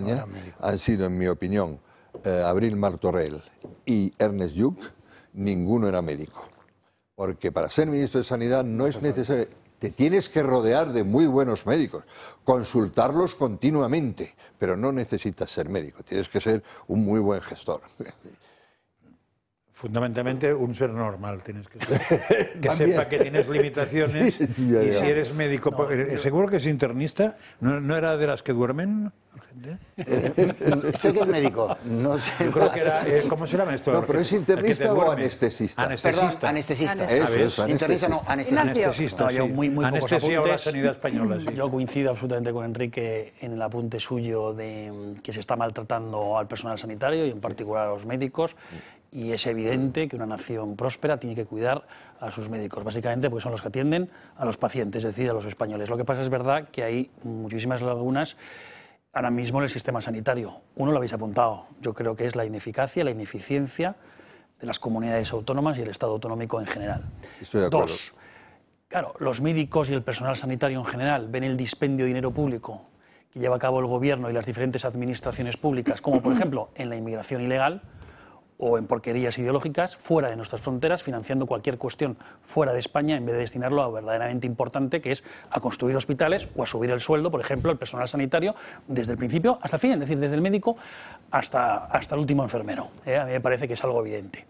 España han sido, en mi opinión, Abril Martorell y Ernest Lluch. Ninguno era médico. Porque para ser ministro de Sanidad no es necesario. Te tienes que rodear de muy buenos médicos, consultarlos continuamente, pero no necesitas ser médico, tienes que ser un muy buen gestor. Fundamentalmente un ser normal tienes que ser, que sepa que tienes limitaciones y si eres médico, seguro que es internista, ¿no era de las que duermen? Sé que es médico, no sé. Yo creo que era, ¿cómo se llama esto? No, pero ¿es internista o anestesista? Perdón, anestesista. Eso es, internista no, anestesista. No, yo muy anestesia o la sanidad española. Sí. Yo coincido absolutamente con Enrique en el apunte suyo de que se está maltratando al personal sanitario y en particular a los médicos. Y es evidente que una nación próspera tiene que cuidar a sus médicos, básicamente porque son los que atienden a los pacientes, es decir, a los españoles. Lo que pasa es verdad que hay muchísimas lagunas ahora mismo en el sistema sanitario. Uno lo habéis apuntado, yo creo que es la ineficacia, la ineficiencia de las comunidades autónomas y el Estado autonómico en general. Estoy de acuerdo. Dos, claro, los médicos y el personal sanitario en general ven el dispendio de dinero público que lleva a cabo el gobierno y las diferentes administraciones públicas, como por ejemplo en la inmigración ilegal, o en porquerías ideológicas fuera de nuestras fronteras, financiando cualquier cuestión fuera de España, en vez de destinarlo a lo verdaderamente importante, que es a construir hospitales o a subir el sueldo, por ejemplo, al personal sanitario, desde el principio hasta el fin, es decir, desde el médico hasta el último enfermero. A mí me parece que es algo evidente.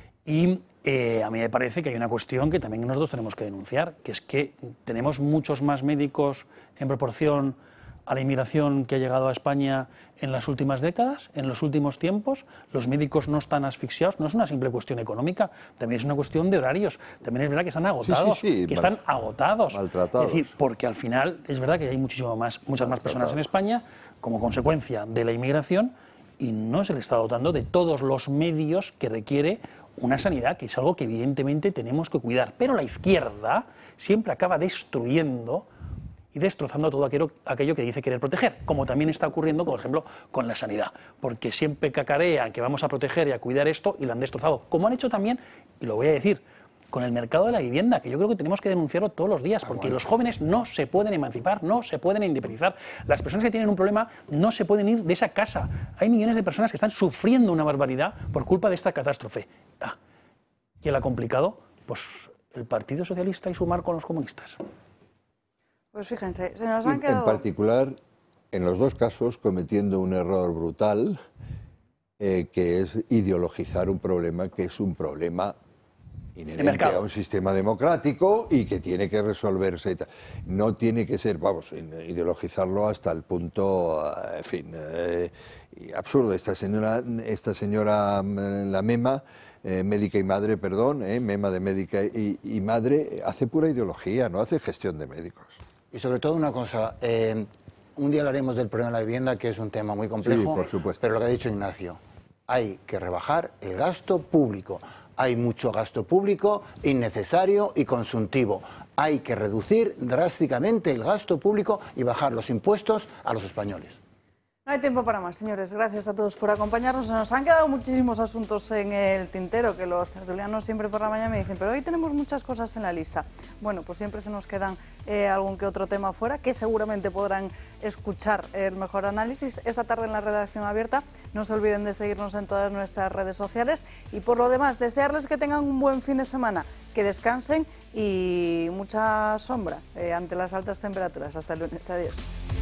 Y a mí me parece que hay una cuestión que también nosotros tenemos que denunciar, que es que tenemos muchos más médicos en proporción a la inmigración que ha llegado a España en las últimas décadas, en los últimos tiempos. Los médicos no están asfixiados, no es una simple cuestión económica, también es una cuestión de horarios, también es verdad que están agotados, están agotados. Maltratados. Es decir, porque al final es verdad que hay muchas más personas en España como consecuencia de la inmigración y no se le está dotando de todos los medios que requiere una sanidad, que es algo que evidentemente tenemos que cuidar. Pero la izquierda siempre acaba destruyendo y destrozando todo aquello que dice querer proteger, como también está ocurriendo, por ejemplo, con la sanidad, porque siempre cacarean que vamos a proteger y a cuidar esto y lo han destrozado, como han hecho también, y lo voy a decir, con el mercado de la vivienda, que yo creo que tenemos que denunciarlo todos los días, porque los jóvenes no se pueden emancipar, no se pueden independizar, las personas que tienen un problema no se pueden ir de esa casa, hay millones de personas que están sufriendo una barbaridad por culpa de esta catástrofe. ¿Quién la ha complicado? Pues el Partido Socialista y sumar con los comunistas. Pues fíjense, se nos han quedado... En particular, en los dos casos, cometiendo un error brutal, que es ideologizar un problema que es un problema inherente a un sistema democrático y que tiene que resolverse. No tiene que ser, vamos, ideologizarlo hasta el punto, en fin, absurdo. Esta señora la Mema, médica y madre, perdón, Mema de médica y madre, hace pura ideología, no hace gestión de médicos. Y sobre todo una cosa, un día hablaremos del problema de la vivienda, que es un tema muy complejo, sí, por supuesto. Pero lo que ha dicho Ignacio, hay que rebajar el gasto público. Hay mucho gasto público innecesario y consuntivo. Hay que reducir drásticamente el gasto público y bajar los impuestos a los españoles. No hay tiempo para más, señores. Gracias a todos por acompañarnos. Se nos han quedado muchísimos asuntos en el tintero, que los tertulianos siempre por la mañana me dicen, pero hoy tenemos muchas cosas en la lista. Bueno, pues siempre se nos quedan algún que otro tema fuera, que seguramente podrán escuchar el mejor análisis esta tarde en la redacción abierta. No se olviden de seguirnos en todas nuestras redes sociales. Y por lo demás, desearles que tengan un buen fin de semana, que descansen y mucha sombra ante las altas temperaturas. Hasta el lunes. Adiós.